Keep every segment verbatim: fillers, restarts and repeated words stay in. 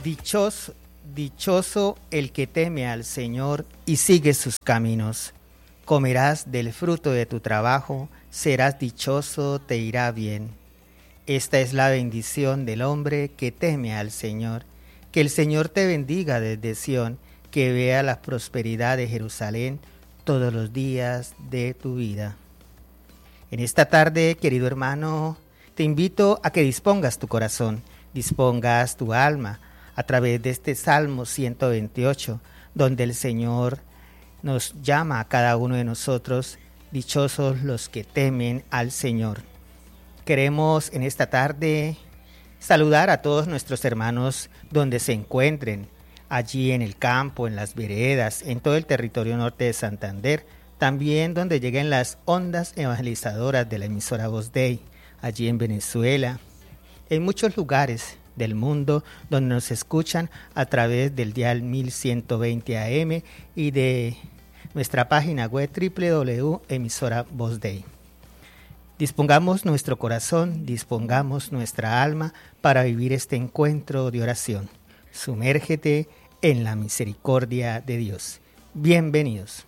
Dichoso, dichoso el que teme al Señor y sigue sus caminos. Comerás del fruto de tu trabajo, serás dichoso, te irá bien. Esta es la bendición del hombre que teme al Señor. Que el Señor te bendiga desde Sión, que vea la prosperidad de Jerusalén todos los días de tu vida. En esta tarde, querido hermano, te invito a que dispongas tu corazón, dispongas tu alma a través de este Salmo ciento veintiocho, donde el Señor nos llama a cada uno de nosotros, dichosos los que temen al Señor. Queremos en esta tarde saludar a todos nuestros hermanos donde se encuentren, allí en el campo, en las veredas, en todo el territorio norte de Santander, también donde lleguen las ondas evangelizadoras de la emisora Voz Dei, allí en Venezuela, en muchos lugares del mundo donde nos escuchan a través del dial mil ciento veinte A M y de nuestra página web doble u doble u doble u punto emisora voz dei. Dispongamos nuestro corazón, dispongamos nuestra alma para vivir este encuentro de oración. Sumérgete en la misericordia de Dios. Bienvenidos.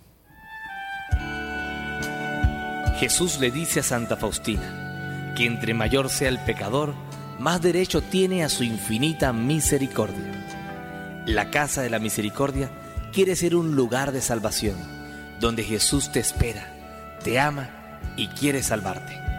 Jesús le dice a Santa Faustina que entre mayor sea el pecador, más derecho tiene a su infinita misericordia. La Casa de la Misericordia quiere ser un lugar de salvación, donde Jesús te espera, te ama y quiere salvarte.